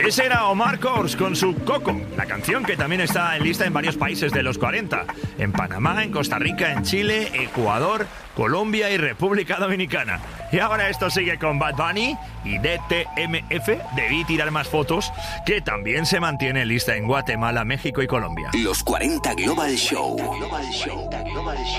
Ese era Omar Courtz con su Coco, la canción que también está en lista en varios países de los 40, en Panamá, en Costa Rica, en Chile, Ecuador, Colombia y República Dominicana. Y ahora esto sigue con Bad Bunny y DTMF, Debí Tirar Más Fotos, que también se mantiene en lista en Guatemala, México y Colombia. Los 40 Global Show.